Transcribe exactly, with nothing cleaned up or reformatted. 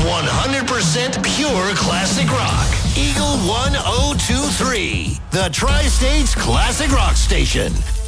one hundred percent pure classic rock. Eagle one oh two three, the Tri-States Classic Rock Station.